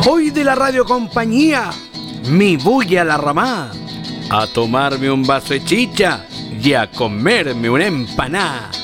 Hoy de la radio compañía, me voy a la ramá a tomarme un vaso de chicha y a comerme una empanada.